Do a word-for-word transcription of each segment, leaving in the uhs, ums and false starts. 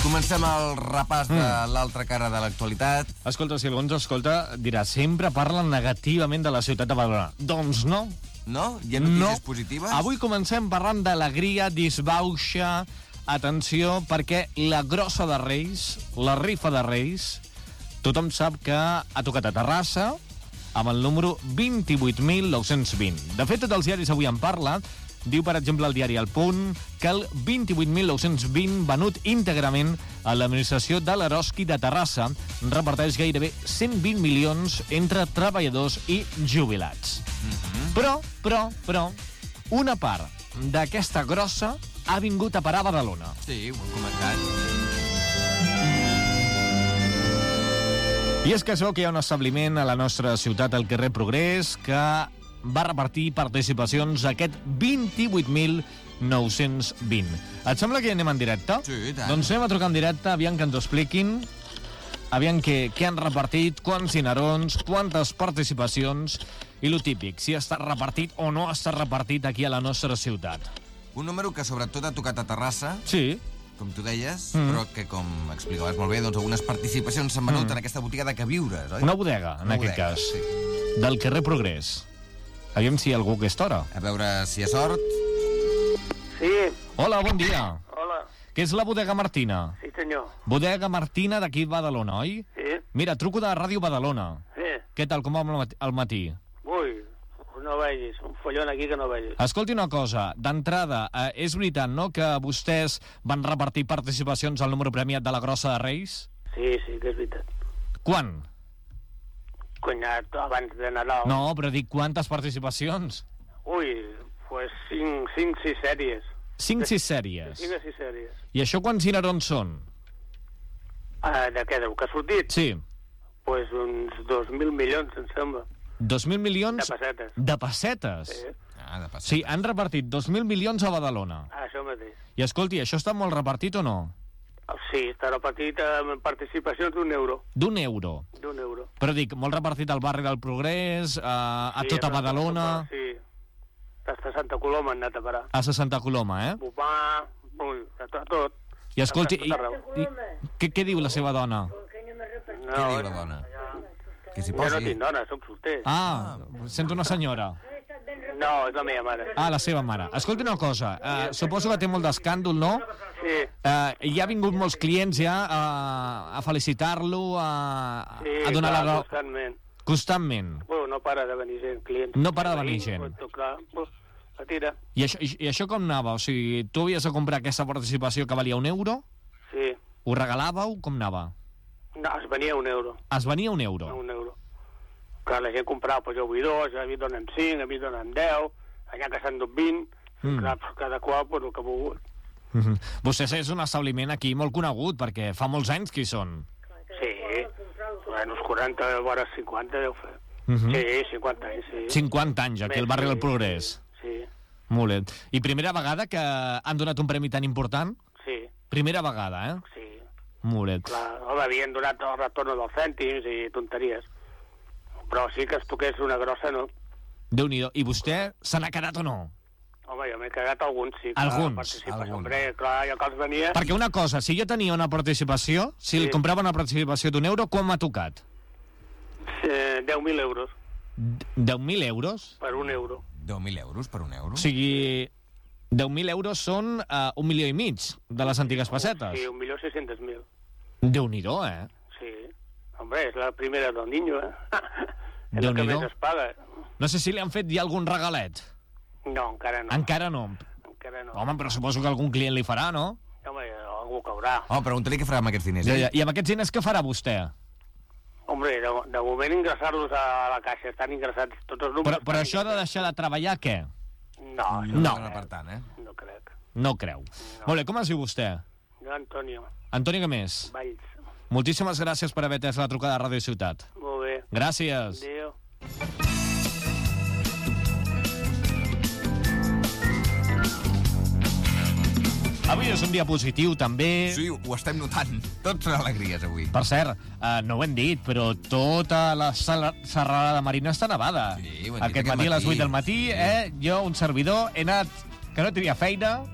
Comencem el repàs de l'altra cara de l'actualitat. Escolta, si algú ens escolta, dirà, sempre parlen negativament de la ciutat de Badalona. Doncs no. No? Hi ha notícies no. positives? Avui comencem parlant d'alegria, disbauxa, atenció, perquè la grossa de Reis, la rifa de Reis, tothom sap que ha tocat a Terrassa amb el número vint-i-vuit mil nou-cents vint. De fet, tots els diaris avui en parlen. Diu, per exemple, el diari El Punt, que el vint-i-vuit mil nou-cents vint, venut íntegrament a l'administració de l'Eroski de Terrassa, reparteix gairebé cent vint milions entre treballadors i jubilats. Mm-hmm. Però, però, però, una part d'aquesta grossa ha vingut a parar a Badalona. Sí, ho hem comentat. I és que sabeu que hi ha un establiment a la nostra ciutat, al carrer Progrés, que va repartir participacions aquest vint-i-vuit mil nou-cents vint. Et sembla que anem en directe? Sí, tant. Doncs anem a trucar en directe, aviam que ens ho expliquin, aviam què, què han repartit, quants dinerons, quantes participacions, i lo típic, si està repartit o no està repartit aquí a la nostra ciutat. Un número que sobretot ha tocat a Terrassa, Sí. com tu deies, Mm. però que, com explicaves molt bé, doncs algunes participacions s'han venut Mm. en aquesta botiga de queviures, oi? Una bodega, en Una aquest bodega, cas, sí. del carrer Progrés. Aviam si hi ha algú a aquesta hora. A veure si hi ha sort. Sí, Hola, bon dia. hola, Què és la bodega Martina? sí senyor, Bodega Martina d'aquí Badalona, oi? sí, Mira, truco de Ràdio Badalona. sí, Què tal, com va al matí- al matí? ui, no vegis, un follon aquí que no vegis. Escolti una cosa, d'entrada, eh, és veritat, no?, que vostès van repartir participacions al número premiat de la Grossa de Reis? Sí, sí, que és veritat. Quan? Cunyat, abans de Nadal. No, però dic, quantes participacions? Ui, pues cinc, cinc, sis sèries. Cinc, sis sèries. Cinc o sis sèries. I això quants dinerons són? Ah, de què, del que ha sortit? Sí, Pues uns dos mil milions, em sembla, dos mil milions... de pessetes. De pessetes? Sí, Ah, de passat. Sí, han repartit dos mil milions a Badalona. ah, això mateix. I escolti, això està molt repartit o no? Sí, està repartit amb participacions d'un euro. D'un euro. D'un euro. Però dic, molt repartit al barri del Progrés, a, a Sí, tota a Santa Badalona, Coloma, Sí, fins a Santa Coloma han anat a parar. a Santa Coloma, eh? Bupà, ui, a tot. A tot. I escolti, i, A tot arreu. i, què, què diu la seva dona? Què No, diu la dona? Que s'hi jo no posi. tinc dona, soc solter. Ah, sento una senyora. No, és la meva mare. Ah, la seva mare. Escolti una cosa, uh, suposo que té molt d'escàndol, no? Sí, Uh, hi ha vingut molts clients ja uh, a felicitar-lo, a, sí, a donar clar, la raó constantment. constantment. Bueno, no para de venir gent, clients. No para de venir gent. Pues, clar, pues, la tira. I això, i, I això com anava? O sigui, tu havies de comprar aquesta participació que valia un euro? Sí. Ho regalàveu? Com anava? No, es venia un euro. Es venia un euro. Un euro. Clar, la gent comprava, pues jo vull dos, a mi donen cinc, a mi donen deu, allà que s'han dut vint, Mm. mm. clar, pues, cada qual, pues, el que ha volgut. Mm -hmm. Vostès és un establiment aquí molt conegut, perquè fa molts anys que hi són. Sí, bueno, uns quaranta, vora cinquanta deu fer. Mm -hmm. Sí, cinquanta anys, sí. cinquanta anys, aquí al barri Sí, del Progrés. Sí, Molt bé. I primera vegada que han donat un premi tan important? sí, Primera vegada, eh? sí. Molt bé. Clar, home, havien donat el retorn dels cèntims i tonteries. Però sí que es toqués una grossa, no. Déu-n'hi-do. I vostè se n'ha quedat o no? Home, jo m'he cagat alguns, sí. Clar, Alguns, participació. alguns. Hombre, clar, jo que els venia... Perquè una cosa, si jo tenia una participació, si Sí. li comprava una participació d'un euro, quan m'ha tocat? Eh, deu mil euros deu mil euros? per un euro. deu mil euros per un euro? O sigui, deu mil euros són uh, un milió i mig de les antigues pessetes. Sí, un milió sis-cents mil. Déu-n'hi-do, eh? Sí. Hombre, és la primera del niño, eh? És el que Déu-n'hi-do. més es paga. No sé si li han fet ja algun regalet. No, encara no. Encara no. Encara no. Home, però suposo que algun client li farà, no? Home, algú caurà. Home, pregunta-li què farà amb aquests diners. Ja, Eh? ja. I amb aquests diners què farà vostè? Hombre, de, de moment ingressar-los a la caixa. Estan ingressats tots els números. Però, però estan això de deixar de treballar, què? ingressats. No, això No. No, per tant, eh? no crec. No creu. Molt bé, com es diu vostè? Jo, Antonio, Antoni, què més? Valls. Moltíssimes gràcies per haver atès la trucada de Ràdio Ciutat. Molt bé. Gràcies. Adéu. Avui és un dia positiu, també. Sí, ho estem notant. Tots són alegries, avui. Per cert, eh, no ho hem dit, però tota la sala- serralada marina està nevada. Sí, ho hem dit Aquest aquest matí a les matí. vuit del matí, Sí. eh, jo, un servidor, he anat, que no tenia feina,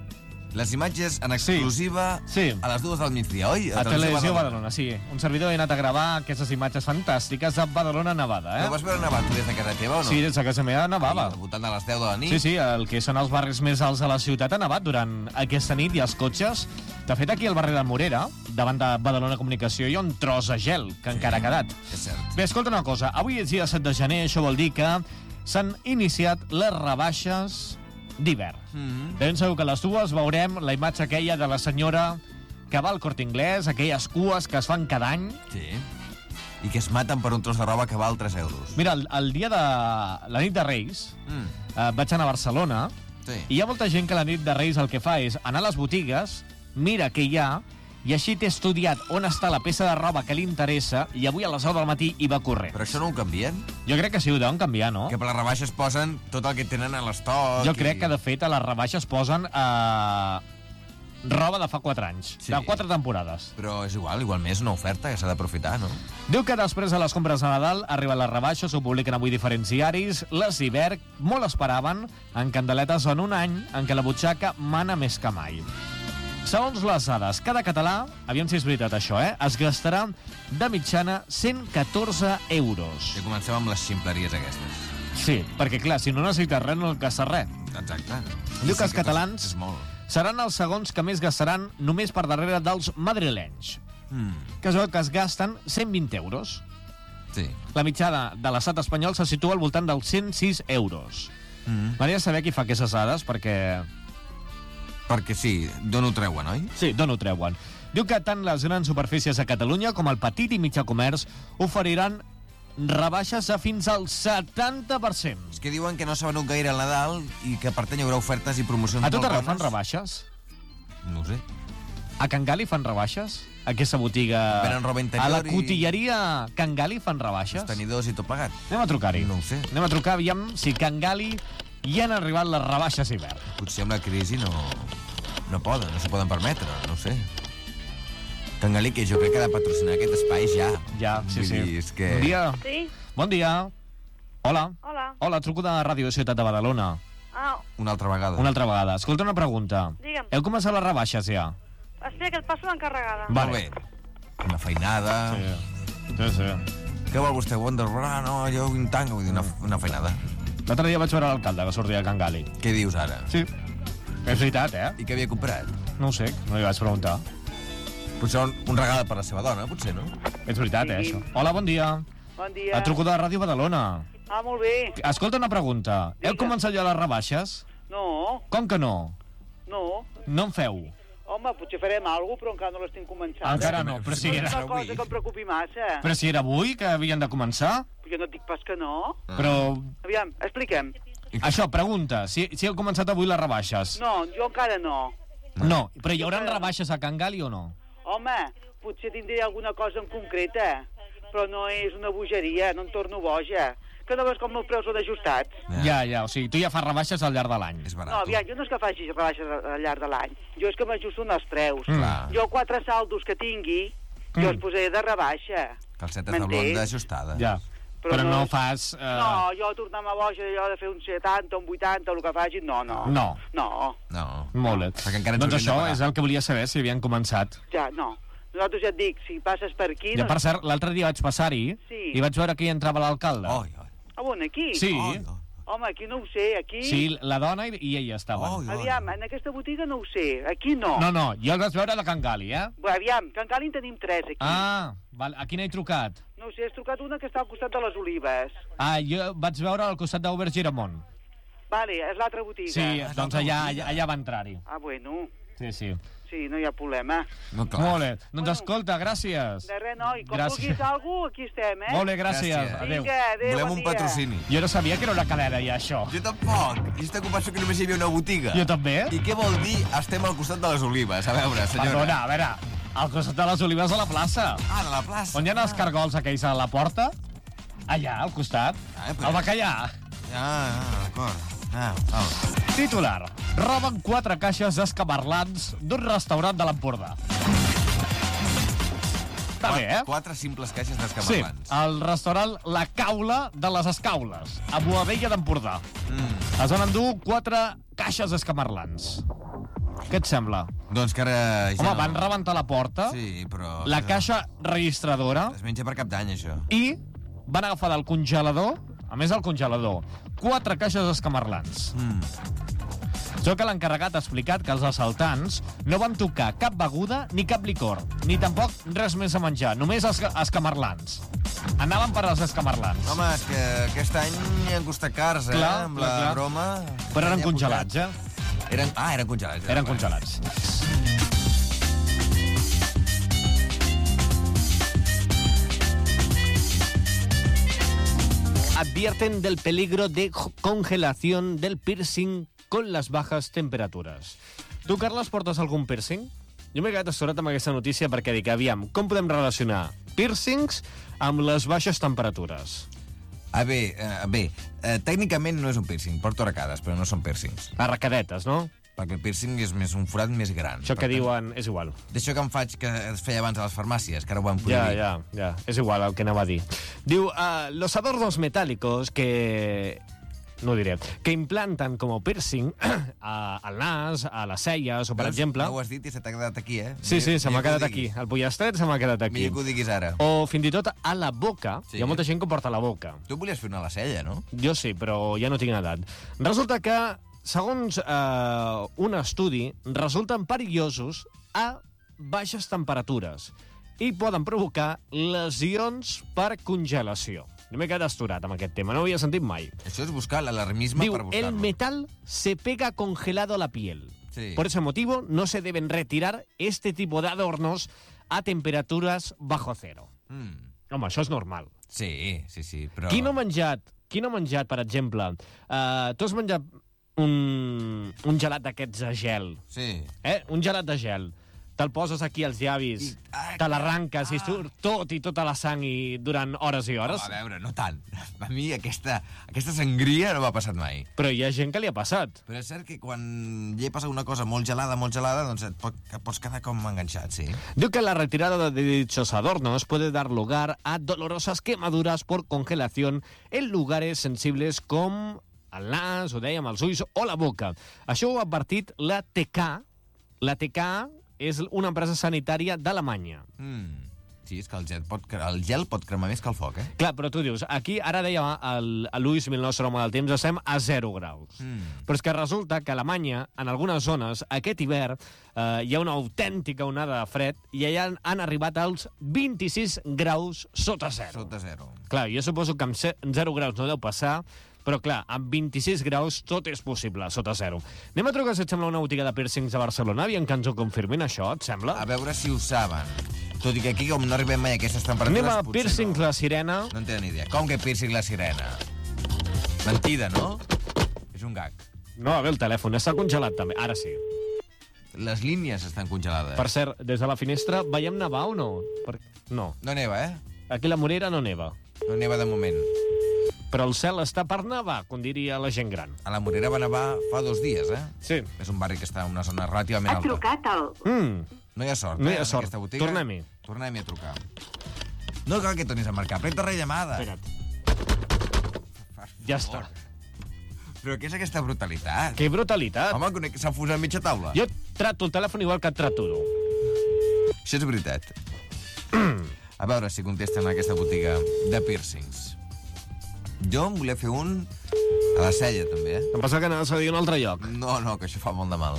Les imatges en exclusiva Sí. Sí. a les dues del migdia, oi? A Televisió Badalona, sí. Un servidor ha anat a gravar aquestes imatges fantàstiques a Badalona, Nevada, eh? Però vas veure nevar tu des de casa teva o no? Sí, des de casa meva nevava. Al voltant de les deu de la nit? Sí, sí, el que són els barris més alts de la ciutat ha nevat durant aquesta nit i els cotxes. De fet, aquí al barri de Morera, davant de Badalona Comunicació, hi ha un tros de gel que encara ha quedat. És cert. Bé, escolta una cosa. Avui és dia set de gener, això vol dir que s'han iniciat les rebaixes d'hivern. Mm-hmm. Ben segur que a les dues veurem la imatge aquella de la senyora que va al Corte Inglés, aquelles cues que es fan cada any. Sí. I que es maten per un tros de roba que val tres euros. Mira, el, el dia de la nit de Reis Mm. eh, vaig anar a Barcelona Sí. i hi ha molta gent que la nit de Reis el que fa és anar a les botigues, mira què hi ha, i així té estudiat on està la peça de roba que li interessa i avui a les deu del matí hi va corrent. Però això no ho canvien? Jo crec que sí, ho deuen canviar, no? Que per les rebaixes posen tot el que tenen a l'estoc. Jo i- crec que, de fet, a les rebaixes posen eh, roba de fa quatre anys, Sí. de quatre temporades. Però és igual, igualment és una oferta que s'ha d'aprofitar, no? Diu que després de les compres de Nadal arriben les rebaixes, ho publiquen avui diferents diaris. Les d'hivern molt esperaven en candeletes en un any en què la butxaca mana més que mai. Segons les dades, cada català, aviam si és veritat això, eh, es gastarà de mitjana cent catorze euros. Ja comencem amb les ximpleries aquestes. Sí, perquè clar, si no necessites res, no gastes res. Exacte. Diu que els Sí catalans És molt. seran els segons que més gastaran només per darrere dels madrilenys, Mm. que es veu que es gasten cent vint euros. Sí. La mitjana de l'estat espanyol se situa al voltant dels cent sis euros. Mm. M'agradaria saber qui fa aquestes dades, perquè... Perquè sí, d'on ho treuen, oi? Sí, d'on ho treuen? Diu que tant les grans superfícies a Catalunya com el petit i mitjà comerç oferiran rebaixes de fins al setanta per cent. És que diuen que no s'ha venut gaire el Nadal i que per tant hi haurà ofertes i promocions A tot molt arreu bones. fan rebaixes? No ho sé. A Can Gali fan rebaixes? Aquesta botiga... Venen roba interior A la i- cotilleria Can Gali fan rebaixes? Els tenidors i tot plegat. Anem a trucar-hi. No ho sé. Anem a trucar, aviam si Can Gali hi han arribat les rebaixes d'hivern. Potser amb la crisi no, no poden, no s'ho poden permetre, no ho sé. Can Galí, que jo crec que ha de patrocinar aquest espai ja. Ja, sí, Vull sí. dir, és que... Bon dia. Sí? Bon dia. Hola. Hola. Hola, truco de Ràdio Ciutat de Badalona. Ah, Una altra vegada. Una altra vegada. Escolta una pregunta. Digue'm. Heu començat les rebaixes ja? espera que et passo l'encarregada. Va. Molt bé. Una feinada... Sí, sí. sí. Què vol vostè? Wonder Bra? No, jo un tanc, vull dir, una, una feinada. L'altre dia vaig veure l'alcalde que sortia de Can Gali. Què dius ara? Sí. És veritat, eh? I què havia comprat? No ho sé, no li vaig preguntar. Potser un, un regal per la seva dona, potser, no? És veritat, eh, Sí. això. Hola, bon dia. Bon dia. Et truco de Ràdio Badalona. Ah, molt bé. Escolta una pregunta. Heu Digues. començat ja les rebaixes? No, Com que no? no. No en feu? Home, potser farem alguna cosa, però encara no l'estem començant. Encara no, però si No és era, una cosa que em preocupi massa. però si era avui que havien de començar? Jo no et dic pas que no. Però, Aviam, expliquem. això, pregunta, si, si heu començat avui les rebaixes. No, jo encara no. No, però hi haurà rebaixes a Can Gali o no? Home, potser tindré alguna cosa en concreta, però no és una bogeria, no em torno boja. Que no veus com els preus són ajustats? Ja, ja, o sigui, tu ja fas rebaixes al llarg de l'any. És barat. No, aviam, jo no és que faci rebaixes al llarg de l'any. Jo és que m'ajusto en els preus. Mm. Clar. Jo quatre saldos que tingui, jo Mm. els posaré de rebaixa. Calcetes de M'entens? blonda ajustades. Ja, però, Però no, no és- fas... Eh... No, jo tornar-me boja allò de fer un setanta, un vuitanta, el que faci, no, no. No. No, No. Molt bé. Perquè encara ens Doncs haurien de això pagar. és el que volia saber, si havien començat. ja, no. Nosaltres ja et dic, si passes per aquí... Ja, no... per cert, l'altre dia vaig passar-hi Sí. i vaig veure que hi entrava l'alcalde. Oi, oi. Ah, on, aquí? Sí, Oi, oi. Home, aquí no ho sé, aquí... sí, la dona i, i ella estaven. Oi, oi. Aviam, en aquesta botiga no ho sé, aquí no. No, no, jo el vaig veure a la Can Gali, eh? Bé, aviam, que encara en tenim tres aquí. Ah, val, a quina he trucat? No ho sé, has trucat una que està al costat de les olives. Ah, jo vaig veure al costat d'Ober Giramont. Vale, és l'altra botiga. Sí, és doncs l'altra allà, botiga. allà, allà va entrar-hi. Ah, bueno, Sí, sí. sí, no hi ha problema. No, clar. Molt bé. Doncs Bueno. escolta, gràcies. De res, no, i com Gràcies. vulguis alguna cosa, aquí estem, eh? Molt bé, gràcies. Gràcies. Adéu. Vinga, adéu, Volem bon un dia. patrocini. Jo no sabia que era una cadena, ja, això. Jo tampoc. Jo estic convençut que només hi havia una botiga. Jo també. I què vol dir estem al costat de les olives? A veure, senyora. Perdona, a veure, al costat de les olives a la plaça. Ah, de la plaça. On hi ha els cargols aquells a la porta? Allà, al costat. Ah, però- El bacallà. Ah, ah, d'acord. Ah, val. Titular. Roben quatre caixes d'escamarlans d'un restaurant de l'Empordà. Està bé, eh? Quatre simples caixes Sí, d'escamarlans. el restaurant La Caula de les Escaules, a Boadella d'Empordà. Mm. Es van endur quatre caixes d'escamarlans. Què et sembla? Doncs que ara ja Home, no... van rebentar la porta, Sí, però... la caixa registradora, Es menja per cap d'any, això. i van agafar del congelador, a més del congelador, quatre caixes escamarlans. Mm. Això que l'encarregat ha explicat que els assaltants no van tocar cap beguda ni cap licor, ni tampoc res més a menjar, només els escamarlans. Anaven per als escamarlans. Home, és que aquest any han costat cars, eh? Clar, amb la clar. broma... Però eren Ja ha congelats, eh? pujat. Eren... Ah, eren congelats. Eren congelats. Advierten del peligro de congelación del piercing con las bajas temperaturas. Tu, Carles, portes algun piercing? Jo m'he quedat assorat amb aquesta notícia perquè dic, aviam, com podem relacionar piercings amb les baixes temperatures? Ah, bé, eh, bé, eh, tècnicament no és un piercing, porto arracades, però no són piercings. Arracadetes, no? Perquè el piercing és més un forat més gran. Això Per que tant, diuen és igual. D'això que em faig, que es feia abans a les farmàcies, que ara ho han Ya, prohibit. ya, ya. És igual el que anava a dir. Diu, uh, los adornos metálicos que... No ho diré. Que implantan como piercing a, al nas, a les celles, o per Veus? exemple... No ho has dit i se t'ha quedat aquí, eh? Sí, sí, se m'ha Millor que ho quedat aquí. diguis. El pollastre se m'ha quedat aquí. Millor que ho diguis ara. O fins i tot a la boca. Sí. Hi ha molta gent que ho porta a la boca. Tu volies fer una a la cella, no? Jo sí, però ja no tinc edat. Resulta que, segons eh, un estudi, resulten perillosos a baixes temperatures i poden provocar lesions per congelació. Jo m'he quedat asturat amb aquest tema, no ho havia sentit mai. Això és buscar l'alarmisme Diu, per buscar-lo. el metal se pega congelado a la piel. Sí. Por ese motivo, no se deben retirar este tipo de adornos a temperaturas bajo cero. Mm. Home, això és normal. Sí, sí, sí, però... Qui no ha menjat, qui no ha menjat, per exemple, uh, tu has menjat un, un gelat d'aquests de gel, Sí. eh? Un gelat de gel. Te'l poses aquí als llavis, I- ah, te l'arranques ah. i surt tot i tota la sang i durant hores i hores. Home, a veure, no tant. A mi aquesta, aquesta sangria no m'ha passat mai. Però hi ha gent que li ha passat. Però és cert que quan hi passa una cosa molt gelada, molt gelada, doncs et, pot, et pots quedar com enganxat, sí. Diu que la retirada de dichos adornos puede dar lugar a dolorosas quemaduras por congelación en lugares sensibles com el nas, ho dèiem, els ulls o la boca. Això ho ha advertit la T K. La T K és una empresa sanitària d'Alemanya. Mm. Sí, és que el gel, pot, cre- el gel pot cremar més que el foc, eh? Clar, però tu dius, aquí, ara deia el, el Luis, el nostre home del temps, estem a zero graus. Mm. Però és que resulta que a Alemanya, en algunes zones, aquest hivern, eh, hi ha una autèntica onada de fred i allà han, han arribat als vint-i-sis graus sota zero. Sota zero. Clar, jo suposo que amb zero graus no deu passar, però clar, amb vint-i-sis graus tot és possible, sota zero. Anem a trucar, si et sembla, una botiga de piercings a Barcelona, aviam que ens ho confirmin, això, et sembla? A veure si ho saben. Tot i que aquí, com no arribem mai a aquestes temperatures... Anem a potser Piercings no. La Sirena. No en tenen idea. Com que piercing la sirena? Mentida, no? És un gag. No, a veure, el telèfon està congelat també, ara sí. Les línies estan congelades. Per cert, des de la finestra veiem nevar o no? Per... No. No neva, eh? Aquí a la Morera no neva. No neva de moment. Però el cel està per nevar, com diria la gent gran. A la Morera va nevar fa dos dies, eh? Sí. És un barri que està en una zona relativament Ha alta. trucat al... Mm. No hi ha sort, No hi eh, ha en sort. aquesta botiga. Tornem-hi. Tornem-hi a trucar. No cal que tornis a marcar. Preta rellamada. Espera't. Ja està. Però què és aquesta brutalitat? Que brutalitat. Home, que s'ha fusat mitja taula. Jo trato el telèfon igual que et trato tu. Això és veritat. A veure si contesten a aquesta botiga de piercings. Jo em volia fer un a la cella, també, eh? Em passa que anaves a dir un altre lloc. No, no, que això fa molt de mal.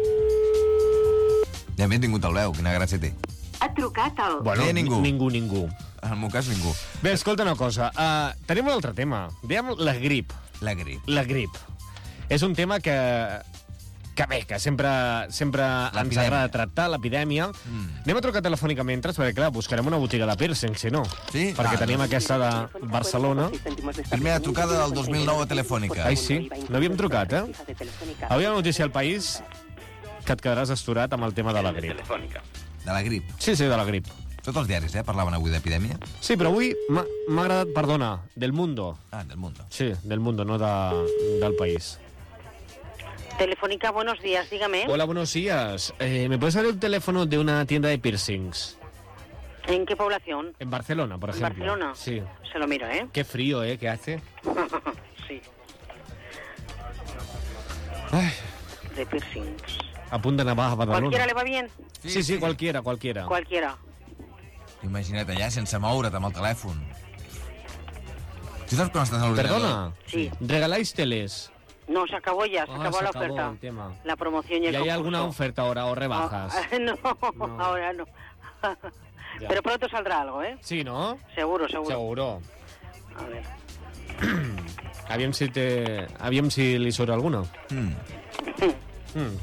Ja m'he tingut el veu, quina gràcia té. Ha trucat al... Bueno, Eh, ningú. Ningú, ningú. En el meu cas, ningú. Bé, escolta una cosa. Uh, tenim un altre tema. Dèiem la grip. La grip. La grip. És un tema que... que bé, que sempre, sempre ens L'epidèmia. agrada tractar, l'epidèmia. Mm. Anem a trucar telefònicament, perquè, clar, buscarem una botiga de piercing, si no. Sí? Perquè Ah, tenim aquesta de Barcelona. Primera trucada del dos mil nou a Telefònica. Ai, sí, no havíem trucat, eh? Avui a la notícia al País que et quedaràs asturat amb el tema de la grip. De la grip. Sí, sí, de la grip. Tots els diaris, eh, parlaven avui d'epidèmia. Sí, però avui m'ha m'ha agradat, perdona, del Mundo. Ah, del Mundo. Sí, del Mundo, no de, del País. Telefónica, buenos días, dígame. Hola, buenos días. Eh, ¿Me puedes dar el teléfono de una tienda de piercings? ¿En qué población? En Barcelona, por ¿En ejemplo. Barcelona? Sí. Se lo miro, ¿eh? Qué frío, ¿eh? ¿Qué hace? Sí, Ay, de piercings. a punt de nevar a Badalona. ¿Cualquiera le va bien? Sí, sí, cualquiera, cualquiera. Cualquiera. Imagina't allà sense moure't amb el telèfon. Tu saps quan estàs a l'ordinador? Perdona, Sí. ¿regaláis teles? No, se acabó ya, se Ah, acabó se la acabó oferta. el tema. La promoción y el ¿Y hay concurso. alguna oferta ahora o rebajas? No, No. ahora no. Ya. Pero pronto saldrá algo, ¿eh? Sí, no? Seguro, seguro. Seguro. A ver. Aviam si, te... Aviam si li surt alguna. Mm. Mm.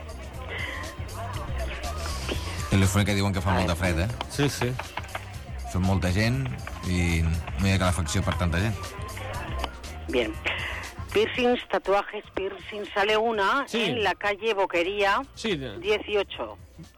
Telefònica diuen que fa molta fred, eh? Sí, sí. Són molta gent i no hi ha calefacció per tanta gent. Bien. Piercings, tatuajes, piercings. Sale una Sí. en la calle Boquería Sí. de- dieciocho.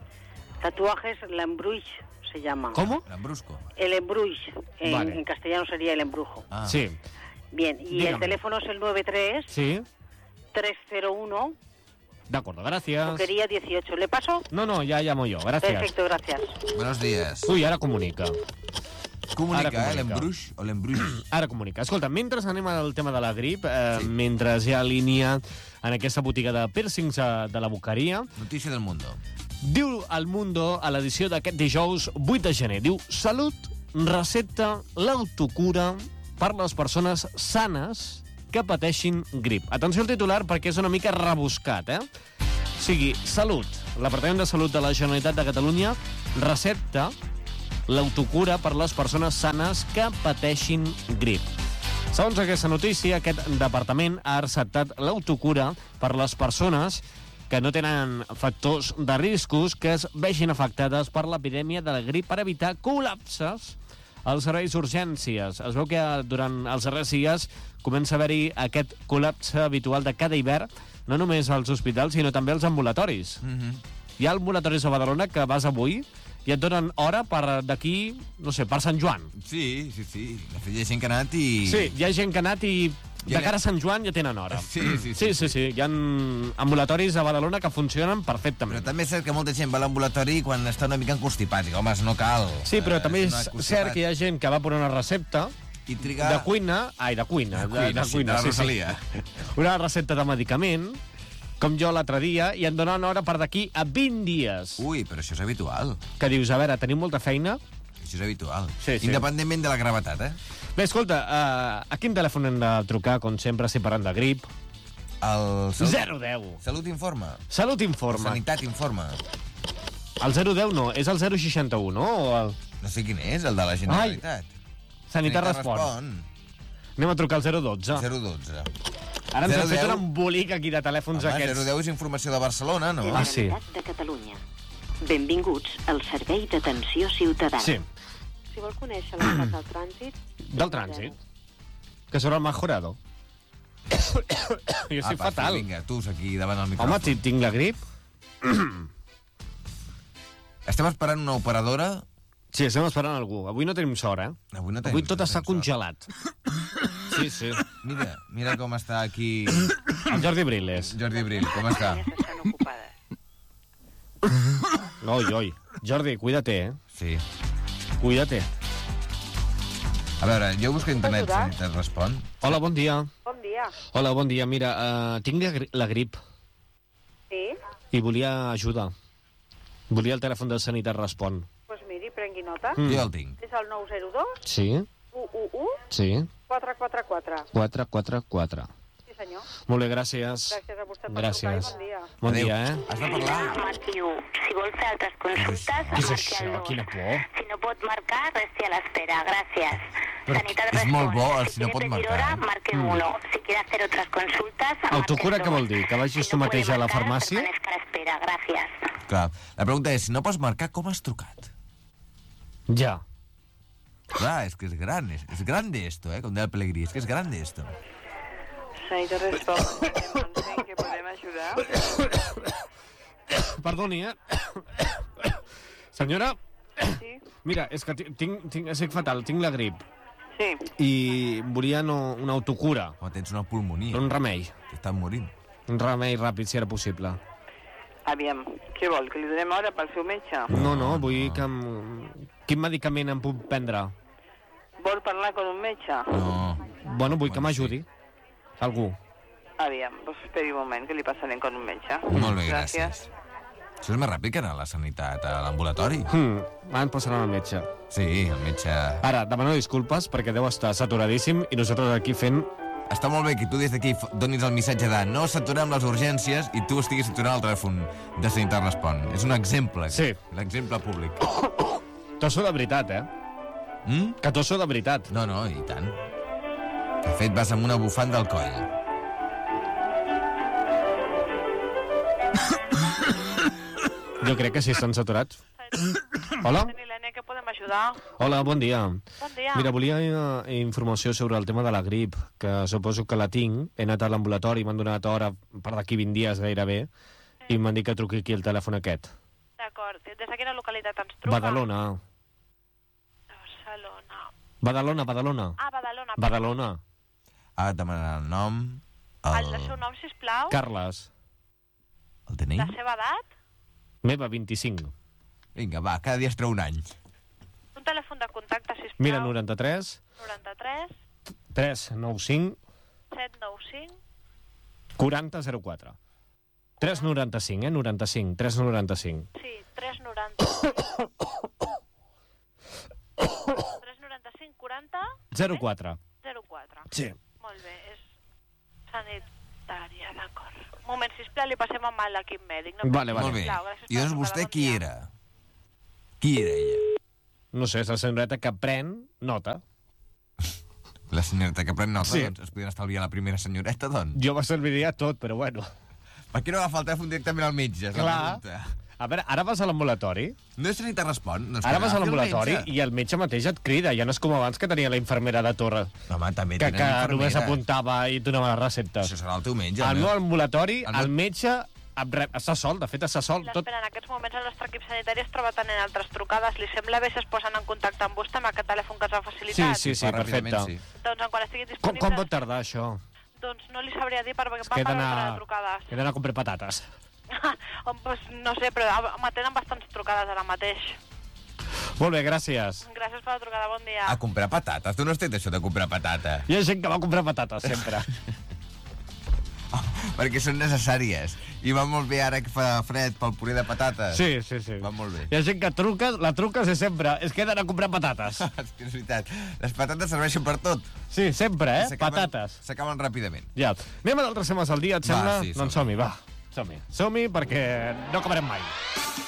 Tatuajes, la embruix se llama. ¿Cómo? L'embrusco. El embruix. En, Vale. en castellano sería el embrujo. Ah. Sí. Bien. Y Dígame. el teléfono es el nueve tres Sí. tres cero uno De acuerdo, gracias. Boquería dieciocho. ¿Le paso? No, no, ya llamo yo, gracias. Perfecto, gracias. Buenos días. Ui, ara comunica. Comunica, Ara comunica. eh? L'embruix o l'embruix? Ara comunica. Escolta, mentre anem al tema de la grip, eh, sí. mentre hi ha línia en aquesta botiga de piercings eh, de la Boqueria, Notícia del mundo. diu El Mundo a l'edició d'aquest dijous vuit de gener, diu Salut recepta l'autocura per les persones sanes que pateixin grip. Atenció al titular perquè és una mica rebuscat, eh? O sigui, Salut, l'Apartament de Salut de la Generalitat de Catalunya recepta l'autocura per les persones sanes que pateixin grip. Segons aquesta notícia, aquest departament ha acceptat l'autocura per les persones que no tenen factors de riscos que es vegin afectades per l'epidèmia de la grip per evitar col·lapses als serveis d'urgències. Es veu que durant els darrers dies comença a haver-hi aquest col·lapse habitual de cada hivern, no només als hospitals, sinó també als ambulatoris. Mm -hmm. Hi ha ambulatoris a Badalona que vas avui i et donen hora per d'aquí, no sé, per Sant Joan. Sí, sí, sí. De fet, hi ha gent que ha anat i... Sí, hi ha gent que ha anat i Ja de cara a Sant Joan ja tenen hora. Sí, sí, sí. Sí, sí, sí. Hi ha ambulatoris a Badalona que funcionen Però perfectament. també és cert que molta gent va a l'ambulatori quan està una mica encostipat. Dic, home, no cal. Sí, però Eh, també si és no ha constipat. cert que hi ha gent que va per una recepta I trigar... de cuina... Ai, de cuina. De cuina, sí, de la Rosalia. Una recepta de medicament, com jo l'altre dia, i em donen hora per d'aquí a vint dies. Ui, però això és habitual. Que dius, a veure, tenim molta feina? Això és habitual. Sí, sí. Independentment de la gravetat, eh? Bé, escolta, uh, a quin telèfon hem de trucar, com sempre, si parlant de grip? El... Salut... zero deu. Salut informa. Salut informa. Sanitat informa. El zero deu no, és el zero seixanta u, no? O el... No sé quin és, el de la Generalitat. Sanitat respon. Anem a trucar al zero dotze. zero dotze. Ara ens zero hem fet deu. un embolic aquí de telèfons Home, aquests. zero deu és informació de Barcelona, no? Ah, sí. de Catalunya. Benvinguts al Servei d'Atenció Ciutadana. Sí, Si vol conèixer l'estat del trànsit... del trànsit. Que serà el mejorado. jo estic Apa, fatal. Vinga, tu aquí davant el micròfon. Home, si tinc la grip... Estem esperant una operadora. Sí, estem esperant algú. Avui no tenim sort, eh? Avui no tenim Avui tot no està tenim sort. congelat. Sí, sí. Mira, mira com està aquí El Jordi Briles. Jordi Abril, com està? Ya están ocupadas. Oi, oi. Jordi, cuídate, eh? Sí. Cuídate. A veure, jo busco a internet, ajudar? si et respon. Hola, bon dia. Bon dia. Hola, bon dia. Mira, uh, tinc la, gri la grip Sí? i volia ajuda. Volia el telèfon de Sanitat Respon. Doncs pues miri, prengui nota. Mm. Jo ja el tinc. És el nou zero dos, Sí, u u u, sí. quatre quatre quatre. quatre quatre quatre. Sí, senyor. Molt bé, gràcies. Gràcies a vostè per Gràcies. trucar i bon dia. Bon Adéu. dia, eh? Has de parlar? Marqui u. Si vol fer altres consultes, Què és marqui això? el dos. Quina por. Si no pot marcar, resti a l'espera. Gràcies. Però Sanitat és molt Respon. bo el si no pot quiere pedir marcar, hora, eh? marque Mm. uno. Si quiere hacer otras consultas, marque Autocura, el què dos. vol dir? Que vagis Si tu no mateix puede a la marcar, farmàcia? permanezca a l'espera. Gràcies. Clar, la pregunta és, si no pots marcar, com has trucat? Ja. Clar, és que és gran, és, és grande esto, eh? Com deia el Pellegrí, és que és grande esto. Sanitat Respon, ¿en qué podem ajudar? Perdoni, eh? Senyora, Sí? mira, és que ti- tinc, tinc, estic fatal, tinc la grip. Sí. I volia no, una autocura, O tens una pulmonia, un remei. t'estan morint. Un remei ràpid, si era possible. Aviam, què vol, que li donem hora pel seu metge? No, no, vull dir que... Em... Quin medicament em puc prendre? Vol parlar con un metge? No. Bueno, vull que Bueno, m'ajudi. Algú. Aviam, pues esperi un moment, que li passarem con un metge. Molt bé, gràcies. Això és més ràpid que anar a la sanitat, a l'ambulatori. Hmm, van passant al metge. Sí, el metge... Ara, demano disculpes perquè deu estar saturadíssim i nosaltres aquí fent... Està molt bé que tu des d'aquí f- donis el missatge de no saturem les urgències i tu estiguis saturant el telèfon de Sanitat Respon. És un exemple. Sí. L'exemple públic. Tosso de veritat, eh? Mm? Que tosso de veritat. No, no, i tant. De fet, vas amb una bufanda al coll. Jo crec que sí, estan saturats. Hola? Milènia, què podem ajudar? Hola, bon dia. Bon dia. Mira, volia eh, informació sobre el tema de la grip, que suposo que la tinc. He anat a l'ambulatori, m'han donat hora per d'aquí vint dies gairebé, i m'han dit que truqui aquí el telèfon aquest. D'acord. Des de quina localitat ens truca? Badalona. Barcelona. Badalona, Badalona. Ah, Badalona. Badalona. Ara et demanarà el nom, El, el, el seu nom, sisplau. Carles. el D N I. La seva edat. Meva, vint-i-cinc. Vinga, va, cada dia es treu un any. Un telèfon de contacte, sisplau. Mira, noranta-tres, noranta-tres, tres nou cinc, set nou cinc. quaranta zero quatre. tres noranta-cinc, eh? noranta-cinc, tres noranta-cinc. Sí, tres noranta-cinc. tres noranta-cinc, quaranta. zero quatre. zero quatre. Sí. Molt bé, és sanitària, d'acord. Un moment, sisplau, li passem amb l'equip mèdic. No? Vale, vale. Molt bé. Sisplau, gràcies I per doncs trucar, vostè bon qui dia. era? Qui era ella? No sé, és la senyoreta que pren nota. La senyoreta que pren nota, Sí. doncs es podien estalviar la primera senyoreta, doncs. Jo me serviria tot, però bueno. Per què no agafa el telèfon directament al metge? És la Clar. pregunta. A veure, ara vas a l'ambulatori, No és Sanitat Respon? Doncs ara que vas a agafi el l'ambulatori metge. i el metge mateix et crida. Ja no és com abans que tenia la infermera de torre, Home, també que, tenen que infermera. només apuntava i donava les receptes. Això serà el teu metge. Al el meu meu. ambulatori, El el meu- metge em rep, està sol, de fet està sol. Tot... L'espera, en aquests moments el nostre equip sanitari es troba tenint altres trucades. Li sembla bé si es posen en contacte amb vostè amb aquest telèfon que ens ha Sí, facilitat? sí, sí, Va, ràpidament, perfecte. sí. Doncs en quan estigui Com, disponible... com pot tardar això? Doncs no li sabria dir perquè És va que he per ordre de d'anar trucades. he d'anar a comprar patates. Oh, pues, no sé, però m'atenen bastants trucades ara mateix. Molt bé, gràcies. Gràcies per la trucada, bon dia. A comprar patates? Tu no has fet això de comprar patata? Hi ha gent que va comprar patates, sempre. Oh, perquè són necessàries. I va molt bé ara que fa fred pel puré de patates. Sí, sí, sí. Va molt bé. Hi ha gent que truques, la truques i sempre és que he d'anar a comprar patates. És que és veritat. Les patates serveixen per tot. Sí, sempre, eh? S'acaben- Patates. S'acaben ràpidament. Ja. Anem a d'altres temes al dia, et Va, sembla? sí, Doncs som-hi. som-hi, va. Som-hi. Som-hi perquè no acabarem mai.